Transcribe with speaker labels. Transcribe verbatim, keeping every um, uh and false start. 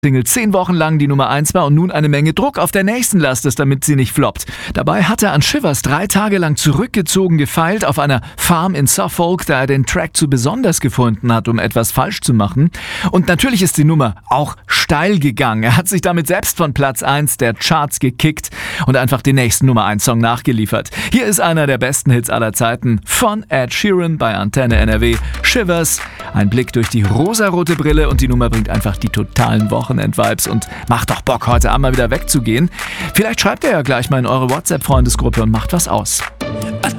Speaker 1: Single zehn Wochen lang die Nummer eins war und nun eine Menge Druck auf der nächsten Last ist, damit sie nicht floppt. Dabei hat er an Shivers drei Tage lang zurückgezogen gefeilt auf einer Farm in Suffolk, da er den Track zu besonders gefunden hat, um etwas falsch zu machen. Und natürlich ist die Nummer auch steil gegangen. Er hat sich damit selbst von Platz eins der Charts gekickt und einfach den nächsten Nummer eins Song nachgeliefert. Hier ist einer der besten Hits aller Zeiten von Ed Sheeran bei Antenne N R W. Shivers, ein Blick durch die rosarote Brille und die Nummer bringt einfach die totalen Wochenend-Vibes und macht doch Bock, heute Abend mal wieder wegzugehen. Vielleicht schreibt ihr ja gleich mal in eure WhatsApp-Freundesgruppe und macht was aus.